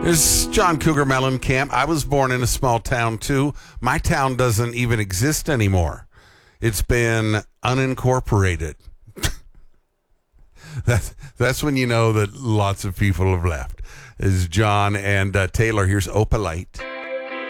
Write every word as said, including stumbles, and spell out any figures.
This is John Cougar Mellencamp. I was born in a small town, too. My town doesn't even exist anymore. It's been unincorporated. that's, that's when you know that lots of people have left. This is John and uh, Taylor. Here's Opalite.